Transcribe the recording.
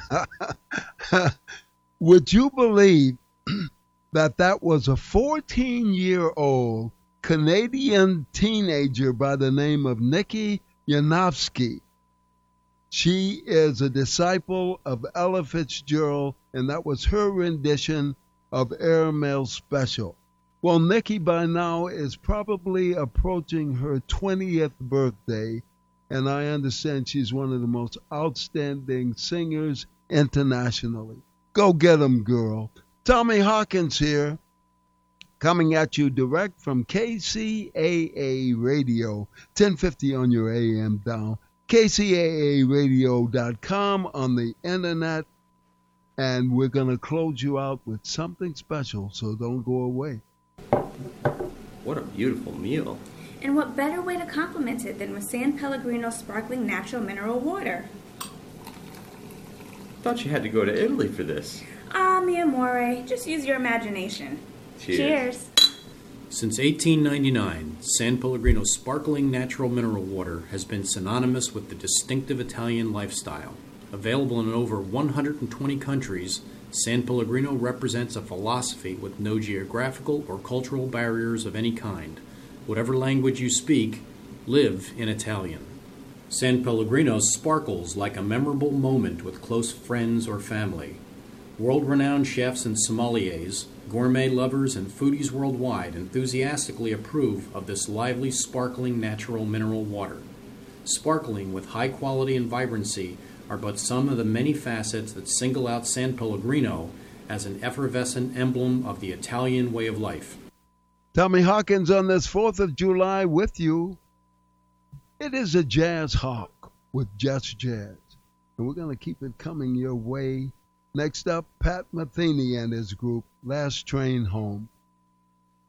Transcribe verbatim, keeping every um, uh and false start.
Would you believe that that was a fourteen-year-old Canadian teenager by the name of Nikki Yanofsky? She is a disciple of Ella Fitzgerald, and that was her rendition of Airmail Special. Well, Nikki by now is probably approaching her twentieth birthday, and I understand she's one of the most outstanding singers internationally. Go get 'em, girl. Tommy Hawkins here, coming at you direct from K C A A Radio, ten fifty on your A M dial, K C A A radio dot com on the internet, and we're going to close you out with something special, so don't go away. What a beautiful meal. And what better way to compliment it than with San Pellegrino sparkling natural mineral water? Thought you had to go to Italy for this. Ah, mi amore, just use your imagination. Cheers. Cheers. Since eighteen ninety-nine, San Pellegrino sparkling natural mineral water has been synonymous with the distinctive Italian lifestyle. Available in over one hundred twenty countries, San Pellegrino represents a philosophy with no geographical or cultural barriers of any kind. Whatever language you speak, live in Italian. San Pellegrino sparkles like a memorable moment with close friends or family. World-renowned chefs and sommeliers, gourmet lovers, and foodies worldwide enthusiastically approve of this lively, sparkling natural mineral water. Sparkling with high quality and vibrancy are but some of the many facets that single out San Pellegrino as an effervescent emblem of the Italian way of life. Tommy Hawkins on this fourth of July with you. It is a jazz hawk with Just Jazz, and we're going to keep it coming your way. Next up, Pat Metheny and his group, Last Train Home.